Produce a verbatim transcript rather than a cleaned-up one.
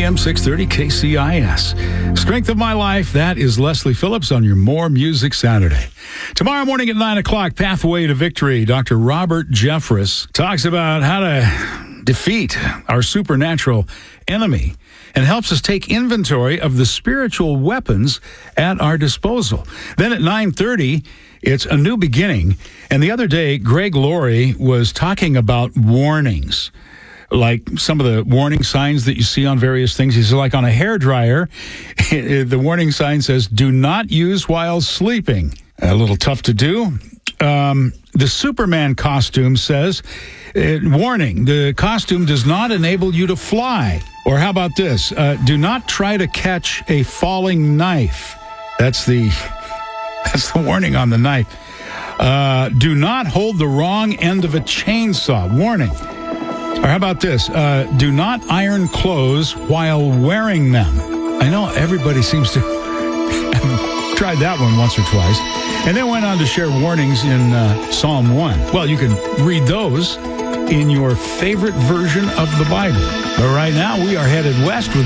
A M six thirty K C I S. Strength of My Life, that is Leslie Phillips on your More Music Saturday. Tomorrow morning at nine o'clock, Pathway to Victory, Doctor Robert Jeffress talks about how to defeat our supernatural enemy and helps us take inventory of the spiritual weapons at our disposal. Then at nine thirty, it's A New Beginning. And the other day, Greg Laurie was talking about warnings, like some of the warning signs that you see on various things. He said, like on a hairdryer, the warning sign says, do not use while sleeping. A little tough to do. Um, the Superman costume says, uh, warning, the costume does not enable you to fly. Or how about this? Uh, do not try to catch a falling knife. That's the, that's the warning on the knife. Uh, do not hold the wrong end of a chainsaw. Warning. Or how about this? Uh, do not iron clothes while wearing them. I know everybody seems to have tried that one once or twice. And then went on to share warnings in uh, Psalm one. Well, you can read those in your favorite version of the Bible. But right now, we are headed west with